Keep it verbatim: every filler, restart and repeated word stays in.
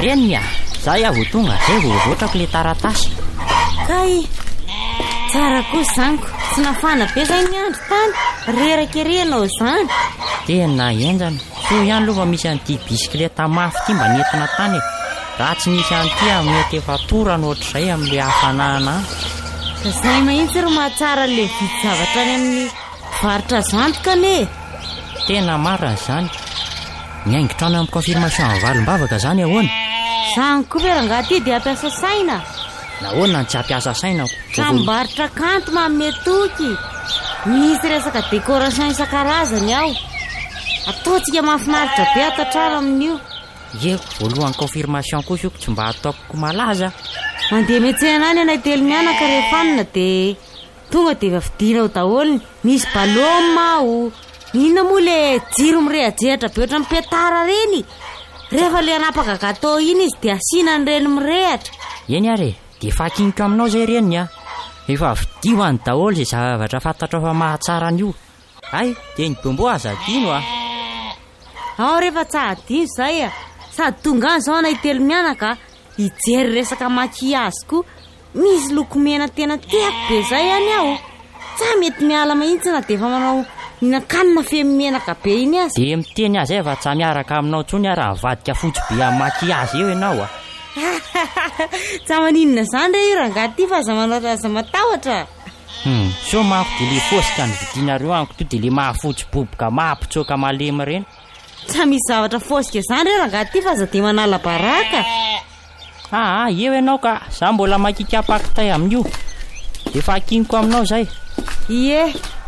Reny a, zay avo tonga zay vao voatrako le taratasy. Kay, tsara kosa zaniko, tsy nafana be zay ny andro tany, reraka renao zany. Tena enjana, so ihany aloha misy an'ity bisikileta mafy ity mba nentina tany e. Raha tsy misy an'ity a mety efa torana ohatr'izay amin'le hafanana. Zay mahitsy ro mahatsara le vidy zavatra any amin'ny varitra zantoka ne. Tena marina zany. Miaingo trano amin'ny confirmation valim-bavaka zany ahoana? Zany koa vera ngaty dia ampiasa saina. Nahoana ny tsy ampiasa saina? Tranombarotra kanto manome toky. Misy resaka décoration isan-karazany ao. Ataontsika mahafinaritra be ato trano amin'io. Ye, voalohan'ny confirmation koa soko tsy mba ataoko malaza. Mandeha metsena any anay telo mianaka rehefa anina dia tonga dia efa vidinao daholo. Misy baloma ao. Inona moa le jiro mirehajehatra be ohatran'ny petara reny. Rehefa le anapaka gâteau iny izy dia asiana reny mirehatra. Eny are, dia efa kiniko aminao zay reny a. Efa vidio any daholo izay zavatra fantatra fa mahatsara an'io. Ay, dia ny bombo aza adino a. Ao rehefa tsy adino zay a. Sady tonga any zao anay telo mianaka hijery resaka maquillage koa. Misy lokomena tena tiako be zay any ao. Tsa mety miala mahitsy na dia efa manao mihinan-kanina feno-menaka be iny azy. Dia miteny azy efa tsy miaraka aminao tsony a raha vadika fotsy be amin'ny maquillage eo ianao a. Tsa maninona zany re io rangaty fa aza manao aza matahotra. Hmm, so manko dia le fosika ny vidinareo aniko to dia le mahafotsy boboka mampitsoaka malemy reny. Tsa misy zavatra fosika zany re rangaty fa aza dia manala baraka. Ah, eo ianao ka, za mbola makikapakitay amin'io. Efa kiniko aminao zay. Ie.